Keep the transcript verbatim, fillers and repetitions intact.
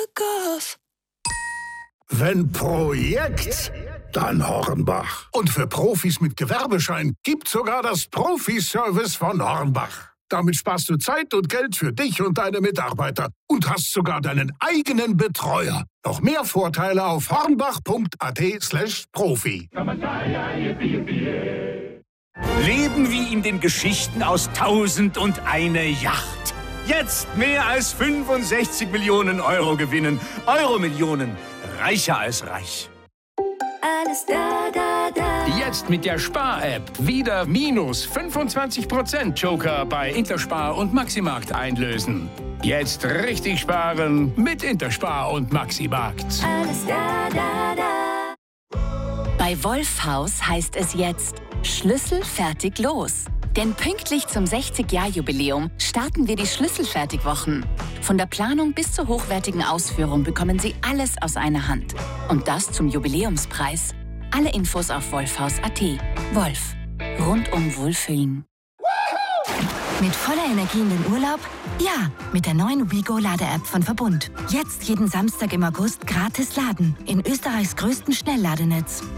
Wenn Projekt, dann Hornbach. Und für Profis mit Gewerbeschein gibt's sogar das Profi-Service von Hornbach. Damit sparst du Zeit und Geld für dich und deine Mitarbeiter und hast sogar deinen eigenen Betreuer. Noch mehr Vorteile auf hornbach.at slash Profi. Leben wie in den Geschichten aus Tausend und eine Yacht. Jetzt mehr als fünfundsechzig Millionen Euro gewinnen. Euro-Millionen. Reicher als reich. Alles da, da, da. Jetzt mit der Spar-App. Wieder minus fünfundzwanzig Prozent Joker bei Interspar und Maximarkt einlösen. Jetzt richtig sparen mit Interspar und Maximarkt. Alles da, da, da. Bei Wolfhaus heißt es jetzt Schlüssel fertig los. Denn pünktlich zum sechzig-Jahr-Jubiläum starten wir die Schlüsselfertigwochen. Von der Planung bis zur hochwertigen Ausführung bekommen Sie alles aus einer Hand. Und das zum Jubiläumspreis. Alle Infos auf wolfhaus punkt at. Wolf. Rundum Wohlfühlen. Mit voller Energie in den Urlaub? Ja, mit der neuen Wigo-Lade-App von Verbund. Jetzt jeden Samstag im August gratis laden. In Österreichs größten Schnellladenetz.